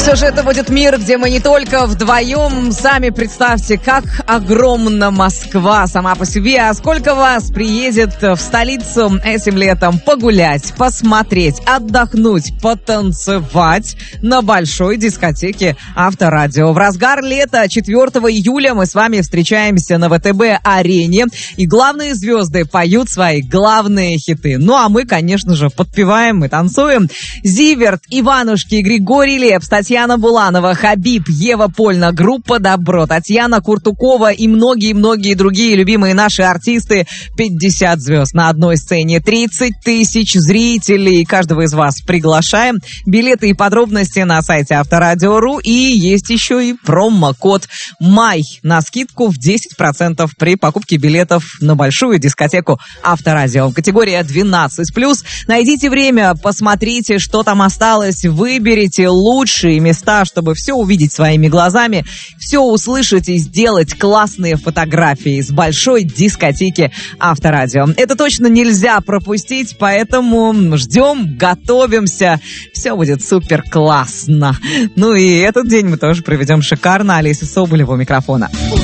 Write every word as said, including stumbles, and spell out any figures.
Все же это будет мир, где мы не только вдвоем. Сами представьте, как огромна Москва сама по себе, а сколько вас приедет в столицу этим летом погулять, посмотреть, отдохнуть, потанцевать на большой дискотеке Авторадио. В разгар лета четвёртого июля мы с вами встречаемся на вэ тэ бэ-арене, и главные звезды поют свои главные хиты. Ну а мы, конечно же, подпеваем и танцуем. Зиверт, Иванушки, Григорий Лепс, Татьяна Буланова, Хабиб, Ева Польна, группа «Добро», Татьяна Куртукова и многие-многие другие любимые наши артисты. пятьдесят звезд на одной сцене, тридцать тысяч зрителей. Каждого из вас приглашаем. Билеты и подробности на сайте Авторадио точка ру. И есть еще и промокод «Май» на скидку в десять процентов при покупке билетов на большую дискотеку Авторадио. Категория двенадцать плюс. Найдите время, посмотрите, что там осталось, выберите лучшие места, чтобы все увидеть своими глазами, все услышать и сделать классные фотографии с большой дискотеки Авторадио. Это точно нельзя пропустить, поэтому ждем, готовимся. Все будет супер классно. Ну и этот день мы тоже проведем шикарно. Олеся Соболева у микрофона.